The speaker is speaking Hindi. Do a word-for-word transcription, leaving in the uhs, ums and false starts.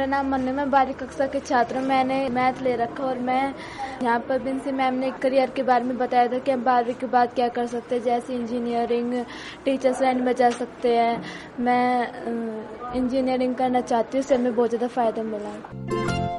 मेरा नाम मन्नू, मैं बारहवीं कक्षा के छात्र हूँ। मैंने मैथ ले रखा और मैं यहाँ पर बिंसी मैम ने करियर के बारे में बताया था कि हम बारहवीं के बाद क्या कर सकते हैं, जैसे इंजीनियरिंग, टीचर्स लाइन में जा सकते हैं। मैं इंजीनियरिंग करना चाहती हूँ, इससे हमें बहुत ज़्यादा फ़ायदा मिला।